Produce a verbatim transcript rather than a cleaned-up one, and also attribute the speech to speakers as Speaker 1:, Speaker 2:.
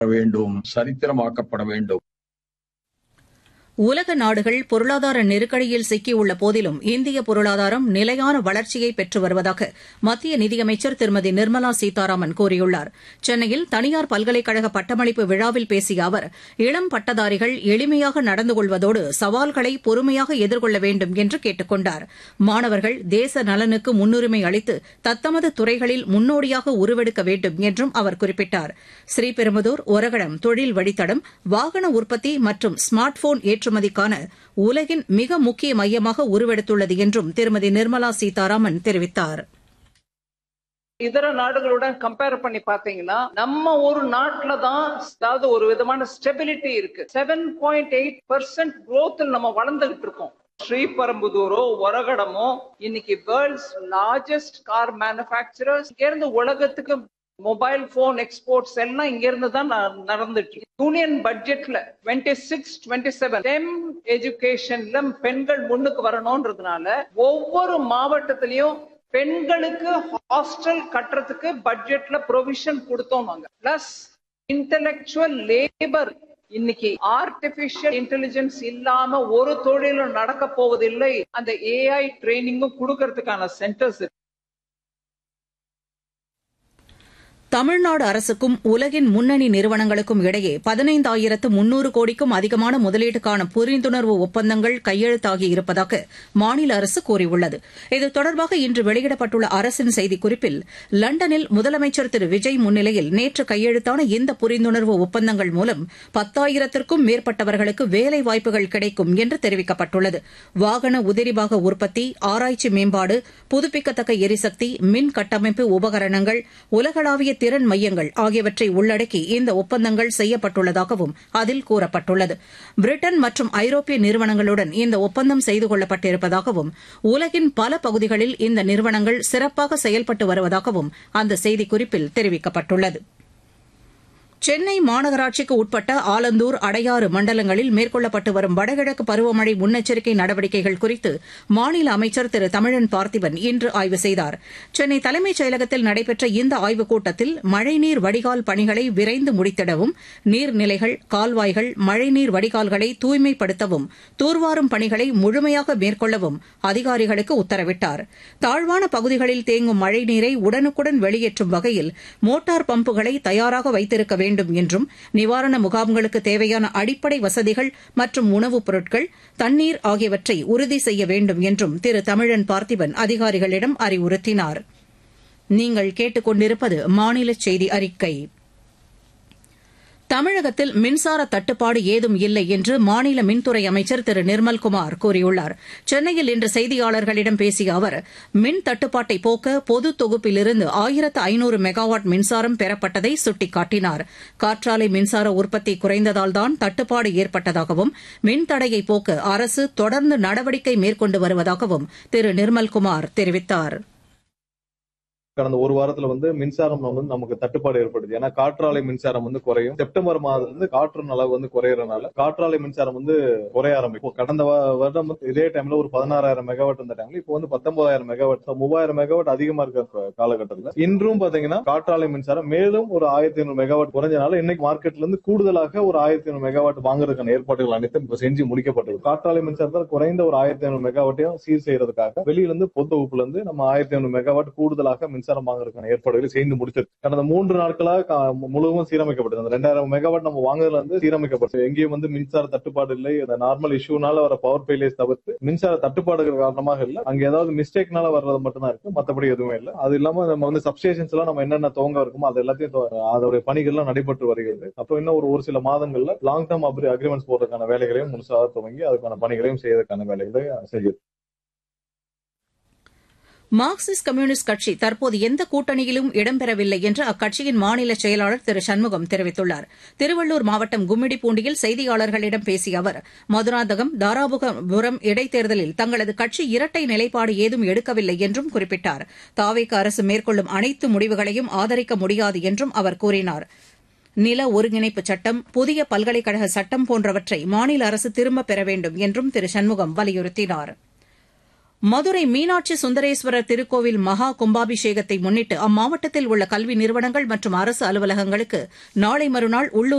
Speaker 1: வேண்டும், சரித்திரமாக்கப்பட வேண்டும்.
Speaker 2: உலக நாடுகள் பொருளாதார நெருக்கடியில் சிக்கியுள்ள போதிலும் இந்திய பொருளாதாரம் நிலையான வளர்ச்சியை பெற்று வருவதாக மத்திய நிதியமைச்சர் திருமதி நிர்மலா சீதாராமன் கூறியுள்ளார். சென்னையில் தனியார் பல்கலைக்கழக பட்டமளிப்பு விழாவில் பேசிய அவர், இளம் பட்டதாரிகள் எளிமையாக நடந்து கொள்வதோடு சவால்களை பொறுமையாக எதிர்கொள்ள வேண்டும் என்று கேட்டுக் கொண்டார். மாணவர்கள் தேச நலனுக்கு முன்னுரிமை அளித்து தத்தமது துறைகளில் முன்னோடியாக உருவெடுக்க வேண்டும் என்றும் அவர் குறிப்பிட்டார். ஸ்ரீபெரும்புதூர், ஒரகடம் தொழில் வழித்தடம், வாகன உற்பத்தி மற்றும் ஸ்மார்ட் போன் ஏற்றுமதிக்கான உலகின் மிக முக்கிய மையமாக உருவெடுத்துள்ளது என்றும் திருமதி நிர்மலா சீதாராமன் தெரிவித்தார்.
Speaker 3: இதர நாடுகளுடன் கம்பேர் பண்ணி பாத்தீங்கன்னா நம்ம ஒரு நாட்டுல தான் அதாவது ஒரு விதமான ஸ்டெபிலிட்டி இருக்கு. Seven point eight percent growth நம்ம வளர்ந்துகிட்டு இருக்கோம். ஸ்ரீபெரும்புதூரோ ஒரகடமோ இன்னைக்கு வேர்ல்ட்ஸ் லார்ஜஸ்ட் கார் மேனுஃபேக்சரர்ஸ் இருந்து உலகத்துக்கு மொபைல் போன் எக்ஸ்போர்ட்ஸ் எல்லாம் இங்க இருந்து தான் நடந்துட்டு இருக்கு. யூனியன் பட்ஜெட்ல twenty six twenty seven stem எஜுகேஷன்ல பெண்கள் முன்னுக்கு வரணும்ன்றதுனால ஒவ்வொரு மாவட்டத்திலையும் பெண்களுக்கு ஹாஸ்டல் கட்டுறதுக்கு பட்ஜெட்ல ப்ரொவிஷன் கொடுத்தோம் நாங்க. பிளஸ் இன்டெலெக்சுவல் லேபர் இன்னைக்கு ஆர்டிபிஷியல் இன்டெலிஜென்ஸ் இல்லாம ஒரு தொழிலும் நடக்க போவதில்லை. அந்த ஏஐ ட்ரைனிங்கும் கொடுக்கறதுக்கான சென்டர்ஸ்.
Speaker 2: தமிழ்நாடு அரசுக்கும் உலகின் முன்னணி நிறுவனங்களுக்கும் இடையே பதினைந்தாயிரத்து முன்னூறு கோடிக்கும் அதிகமான முதலீட்டுக்கான புரிந்துணர்வு ஒப்பந்தங்கள் கையெழுத்தாகி இருப்பதாக மாநில அரசு கூறியுள்ளது. இது தொடர்பாக இன்று வெளியிடப்பட்டுள்ள அரசின் செய்திக்குறிப்பில், லண்டனில் முதலமைச்சர் திரு விஜய் முன்னிலையில் நேற்று கையெழுத்தான இந்த புரிந்துணர்வு ஒப்பந்தங்கள் மூலம் பத்தாயிரத்திற்கும் மேற்பட்டவர்களுக்கு வேலைவாய்ப்புகள் கிடைக்கும் என்று தெரிவிக்கப்பட்டுள்ளது. வாகன உதிரிபாக உற்பத்தி, ஆராய்ச்சி மேம்பாடு, புதுப்பிக்கத்தக்க எரிசக்தி, மின் கட்டமைப்பு உபகரணங்கள், உலகளாவிய திறன் மையங்கள் ஆகியவற்றை உள்ளடக்கி இந்த ஒப்பந்தங்கள் செய்யப்பட்டுள்ளதாகவும் அதில் கூறப்பட்டுள்ளது. பிரிட்டன் மற்றும் ஐரோப்பிய நிறுவனங்களுடன் இந்த ஒப்பந்தம் செய்து கொள்ளப்பட்டிருப்பதாகவும் உலகின் பல பகுதிகளில் இந்த நிறுவனங்கள் சிறப்பாக செயல்பட்டு வருவதாகவும் அந்த செய்திக்குறிப்பில் தெரிவிக்கப்பட்டுள்ளது. சென்னை மாநகராட்சிக்கு உட்பட்ட ஆலந்தூர், அடையாறு மண்டலங்களில் மேற்கொள்ளப்பட்டு வரும் வடகிழக்கு பருவமழை முன்னெச்சரிக்கை நடவடிக்கைகள் குறித்து மாநில அமைச்சர் திரு தமிழன் பார்த்திபன் இன்று ஆய்வு செய்தார். சென்னை தலைமைச் செயலகத்தில் நடைபெற்ற இந்த ஆய்வுக் கூட்டத்தில் மழைநீர் வடிகால் பணிகளை விரைந்து முடித்திடவும், நீர்நிலைகள், கால்வாய்கள், மழைநீர் வடிகால்களை தூய்மைப்படுத்தவும், தூர்வாரும் பணிகளை முழுமையாக மேற்கொள்ளவும் அதிகாரிகளுக்கு உத்தரவிட்டார். தாழ்வான பகுதிகளில் தேங்கும் மழைநீரை உடனுக்குடன் வெளியேற்றும் வகையில் மோட்டார் பம்புகளை தயாராக வைத்திருக்க வேண்டும் வேண்டும் என்றும், நிவாரண முகாம்களுக்கு தேவையான அடிப்படை வசதிகள் மற்றும் உணவுப் பொருட்கள், தண்ணீர் ஆகியவற்றை உறுதி செய்ய வேண்டும் என்றும் திரு தமிழன் பார்த்திபன் அதிகாரிகளிடம் அறிவுறுத்தினார். நீங்கள் கேட்டுக் கொண்டிருப்பது மாநில செய்தி அறிக்கை. தமிழகத்தில் மின்சார தட்டுப்பாடு ஏதும் இல்லை என்று மாநில மின்துறை அமைச்சர் திரு நிர்மல்குமார் கூறியுள்ளார். சென்னையில் இன்று செய்தியாளர்களிடம் பேசிய அவர், மின் தட்டுப்பாட்டை போக்க பொது தொகுப்பிலிருந்து ஆயிரத்து ஐநூறு மெகாவாட் மின்சாரம் பெறப்பட்டதை சுட்டிக்காட்டினார். காற்றாலை மின்சார உற்பத்தி குறைந்ததால்தான் தட்டுப்பாடு ஏற்பட்டதாகவும், மின்தடையை போக்க அரசு தொடர்ந்து நடவடிக்கை மேற்கொண்டு வருவதாகவும் திரு நிர்மல்குமார் தெரிவித்தார்.
Speaker 4: கடந்த ஒரு வாரத்துல வந்து மின்சாரம் வந்து நமக்கு தட்டுப்பாடு ஏற்படுது. ஏன்னா காற்றாலை மின்சாரம் வந்து குறையும். செப்டம்பர் மாதத்துல இருந்து காற்றின் அளவு வந்து குறையறதுனால காற்றாலை மின்சாரம் வந்து குறைய ஆரம்பிக்கும். கடந்த வருடம் இதே டைம்ல ஒரு பதினாறாயிரம் மெகாவாட் இருந்த டைம்ல இப்போ வந்து பத்தொன்பதாயிரம் மெகாவாட், மூவாயிரம் மெகாவாட் அதிகமா இருக்க காலகட்டத்தில் இன்றும் பாத்தீங்கன்னா காற்றாலை மின்சாரம் மேலும் ஒரு ஆயிரத்தி ஐநூறு மெகாவாட் குறைஞ்சனால இன்னைக்கு மார்க்கெட்ல இருந்து கூடுதலாக ஒரு ஆயிரத்தி ஐநூறு மெகாவாட் வாங்குறதுக்கான ஏற்பாடுகள் அனைத்தும் இப்ப செஞ்சு முடிக்கப்பட்டது. காற்றாலை மின்சாரத்தில் குறைந்த ஒரு ஆயிரத்தி ஐநூறு மெகாவாட்டையும் சீர் செய்யறதுக்காக வெளியிலிருந்து பொது தொகுப்புல இருந்து நம்ம ஆயிரத்தி ஐநூறு மெகாவாட் கூடுதலாக மின்சாரம் வாங்குறதுக்கான ஏற்பாடுகளை செய்து முடிச்சது. கடந்த மூன்று நாட்களாக முழுவதும் சீரமைக்கப்பட்டது. அந்த ரெண்டாயிரம் மெகாவாட் நம்ம வாங்குறதுல இருந்து சீரமைக்கப்பட்டது. எங்கேயும் வந்து மின்சார தட்டுப்பாடு இல்லை. அந்த நார்மல் இஷ்யூனால வர பவர் ஃபெயிலியர்ஸ் தவிர்த்து மின்சார தட்டுப்பாடுகள் காரணமாக இல்ல. அங்க ஏதாவது மிஸ்டேக்னால வர்றது மட்டும் தான் இருக்கு. மற்றபடி எதுவுமே இல்லை. அது இல்லாம நம்ம வந்து சப்ஸ்டேஷன்ஸ் எல்லாம் நம்ம என்னென்ன துவங்க இருக்குமோ அது எல்லாத்தையும் அதோட பணிகள் எல்லாம் நடைபெற்று வருகிறது. அப்போ இன்னும் ஒரு ஒரு சில மாதங்கள்ல லாங் டேர்ம் அக்ரிமெண்ட்ஸ் போடுறதுக்கான வேலைகளையும் முழுசாக துவங்கி அதுக்கான பணிகளையும் செய்வதற்கான வேலைகளை செய்யுது.
Speaker 2: மார்க்சிஸ்ட் கம்யூனிஸ்ட் கட்சி தற்போது எந்த கூட்டணியிலும் இடம்பெறவில்லை என்று அக்கட்சியின் மாநில செயலாளர் திரு சண்முகம் தெரிவித்துள்ளார். திருவள்ளூர் மாவட்டம் கும்மிடிப்பூண்டியில் செய்தியாளர்களிடம் பேசிய அவர், மதுராந்தகம், தாராபுரம் இடைத்தேர்தலில் தங்களது கட்சி இரட்டை நிலைப்பாடு ஏதும் எடுக்கவில்லை என்றும் குறிப்பிட்டார். தாவேகா அரசு மேற்கொள்ளும் அனைத்து முடிவுகளையும் ஆதரிக்க முடியாது என்றும் அவர் கூறினார். நில ஒருங்கிணைப்பு சட்டம், புதிய பல்கலைக்கழக சட்டம் போன்றவற்றை மாநில அரசு திரும்பப் பெற வேண்டும் என்றும் திரு சண்முகம் வலியுறுத்தினார். மதுரை மீனாட்சி சுந்தரேஸ்வரர் திருக்கோவில் மகா கும்பாபிஷேகத்தை முன்னிட்டு அம்மாவட்டத்தில் உள்ள கல்வி நிறுவனங்கள் மற்றும் அரசு அலுவலகங்களுக்கு நாளை மறுநாள் உள்ளூர்